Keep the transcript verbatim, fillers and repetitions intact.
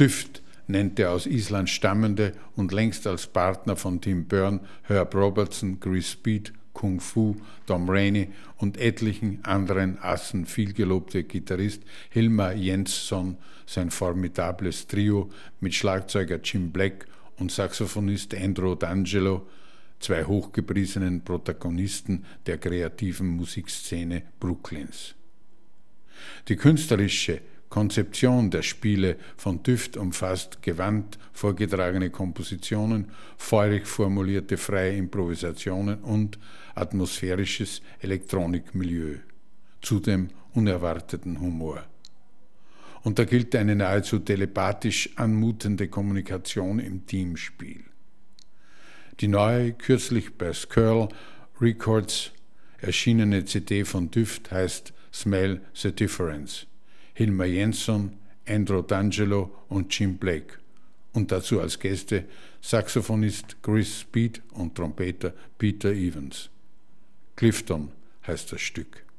Düft nennt der aus Island stammende und längst als Partner von Tim Byrne, Herb Robertson, Chris Speed, Kung Fu, Tom Rainey und etlichen anderen Assen vielgelobte Gitarrist Hilmar Jensson sein formidables Trio mit Schlagzeuger Jim Black und Saxophonist Andrew D'Angelo, zwei hochgepriesenen Protagonisten der kreativen Musikszene Brooklyns. Die künstlerische Konzeption der Spiele von Düft umfasst gewandt vorgetragene Kompositionen, feurig formulierte freie Improvisationen und atmosphärisches Elektronikmilieu, zudem unerwarteten Humor. Und da gilt eine nahezu telepathisch anmutende Kommunikation im Teamspiel. Die neue, kürzlich bei Skirl Records erschienene C D von Düft heißt Smell the Difference. Hilmar Jensson, Andrew D'Angelo und Jim Blake und dazu als Gäste Saxophonist Chris Speed und Trompeter Peter Evans. Clifton heißt das Stück.